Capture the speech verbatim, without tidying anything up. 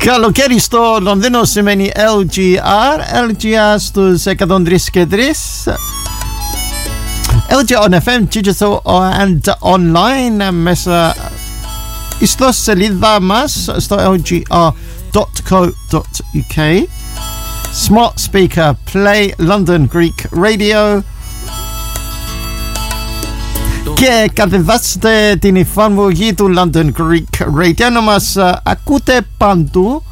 Καλοκαίρι στο Λονδίνο σημαίνει L G R, L G R στους εκατόν τρία και τρία, L G R on εφ εμ, digital and online μέσα στο σελίδα μας στο l g r dot co dot u k. Smart speaker, play London Greek Radio και κατεβάστε την εφαρμογή του London Greek Radio να μας ακούτε παντού